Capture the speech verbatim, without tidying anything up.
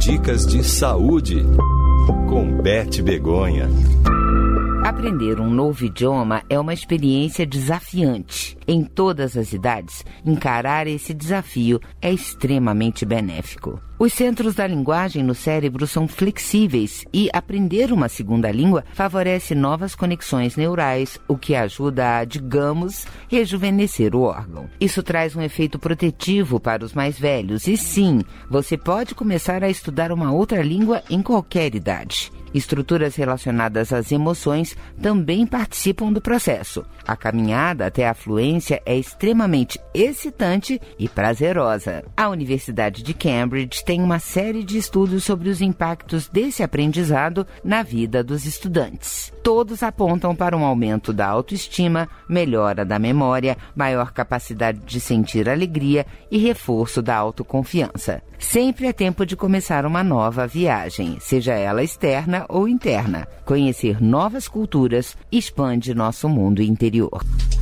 Dicas de saúde, com Beth Begonha. Aprender um novo idioma é uma experiência desafiante. Em todas as idades, encarar esse desafio é extremamente benéfico. Os centros da linguagem no cérebro são flexíveis e aprender uma segunda língua favorece novas conexões neurais, o que ajuda a, digamos, rejuvenescer o órgão. Isso traz um efeito protetivo para os mais velhos e sim, você pode começar a estudar uma outra língua em qualquer idade. Estruturas relacionadas às emoções também participam do processo. A caminhada até a fluência é extremamente excitante e prazerosa. A Universidade de Cambridge tem uma série de estudos sobre os impactos desse aprendizado na vida dos estudantes. Todos apontam para um aumento da autoestima, melhora da memória, maior capacidade de sentir alegria e reforço da autoconfiança. Sempre é tempo de começar uma nova viagem, seja ela externa ou interna. Conhecer novas culturas expande nosso mundo interior.